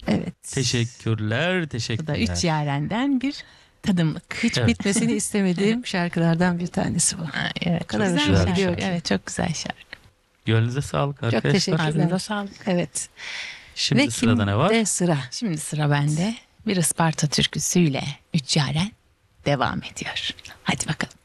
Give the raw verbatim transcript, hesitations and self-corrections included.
Evet. Teşekkürler, Bu da teşekkürler. Üç Yaren'den bir tadımlık. Hiç Evet. bitmesini istemediğim şarkılardan bir tanesi bu. Ha, evet, O kadar çok hoşuma güzel güzel gidiyor şarkı. ki. Evet, çok güzel şarkı. Gönlünüze sağlık Çok arkadaşlar. teşekkürler. Ağzınıza sağlık. Evet. Şimdi Ve sırada ne var? kimde sıra? Şimdi sıra bende. Bir Isparta türküsüyle Üç Yaren devam ediyor. Hadi bakalım.